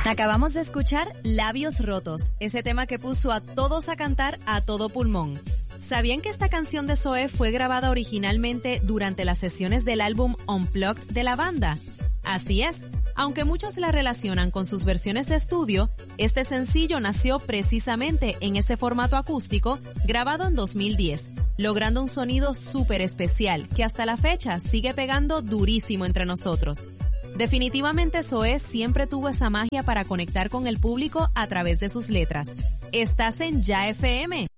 Acabamos de escuchar Labios Rotos, ese tema que puso a todos a cantar a todo pulmón. ¿Sabían que esta canción de Zoé fue grabada originalmente durante las sesiones del álbum Unplugged de la banda? Así es, aunque muchos la relacionan con sus versiones de estudio, este sencillo nació precisamente en ese formato acústico grabado en 2010, logrando un sonido súper especial que hasta la fecha sigue pegando durísimo entre nosotros. Definitivamente Zoé siempre tuvo esa magia para conectar con el público a través de sus letras. Estás en Ya FM.